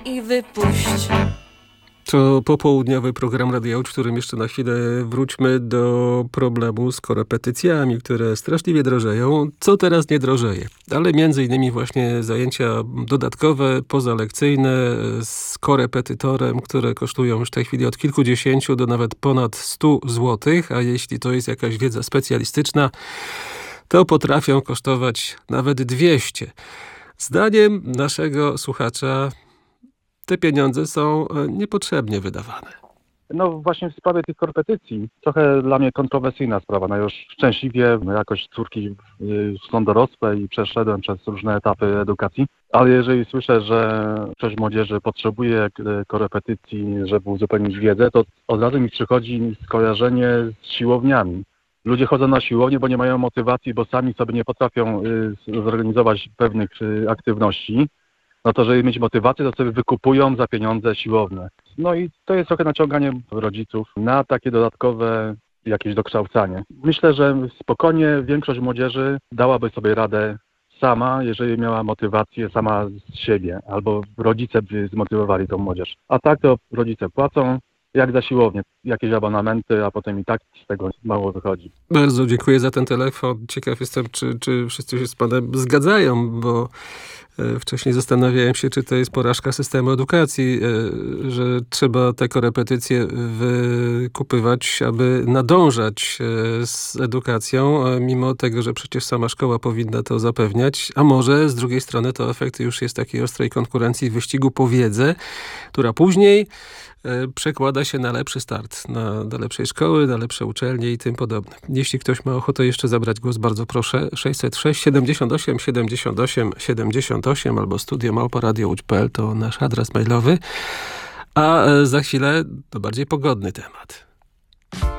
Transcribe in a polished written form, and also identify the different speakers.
Speaker 1: i wypuść.
Speaker 2: To popołudniowy program Radio Łódź, w którym jeszcze na chwilę wróćmy do problemu z korepetycjami, które straszliwie drożeją. Co teraz nie drożeje? Ale między innymi właśnie zajęcia dodatkowe, pozalekcyjne z korepetytorem, które kosztują już w tej chwili od kilkudziesięciu do nawet ponad 100 złotych, a jeśli to jest jakaś wiedza specjalistyczna, to potrafią kosztować nawet 200. Zdaniem naszego słuchacza te pieniądze są niepotrzebnie wydawane.
Speaker 3: No właśnie w sprawie tych korepetycji, trochę dla mnie kontrowersyjna sprawa. No już szczęśliwie jakoś córki są dorosłe i przeszedłem przez różne etapy edukacji, ale jeżeli słyszę, że ktoś młodzieży potrzebuje korepetycji, żeby uzupełnić wiedzę, to od razu mi przychodzi skojarzenie z siłowniami. Ludzie chodzą na siłownię, bo nie mają motywacji, bo sami sobie nie potrafią zorganizować pewnych aktywności. No to żeby mieć motywację, to sobie wykupują za pieniądze siłowne. No i to jest trochę naciąganie rodziców na takie dodatkowe jakieś dokształcanie. Myślę, że spokojnie większość młodzieży dałaby sobie radę sama, jeżeli miała motywację sama z siebie, albo rodzice by zmotywowali tą młodzież. A tak to rodzice płacą, jak za siłownię, jakieś abonamenty, a potem i tak z tego mało wychodzi.
Speaker 2: Bardzo dziękuję za ten telefon. Ciekaw jestem, czy wszyscy się z panem zgadzają, bo wcześniej zastanawiałem się, czy to jest porażka systemu edukacji, że trzeba te korepetycje wykupywać, aby nadążać z edukacją, mimo tego, że przecież sama szkoła powinna to zapewniać. A może z drugiej strony to efekt już jest takiej ostrej konkurencji, wyścigu po wiedzę, która później przekłada się na lepszy start, do lepszej szkoły, na lepsze uczelnie i tym podobne. Jeśli ktoś ma ochotę jeszcze zabrać głos, bardzo proszę. 606 78 78 78 albo studio@radiowodź.pl to nasz adres mailowy. A za chwilę to bardziej pogodny temat.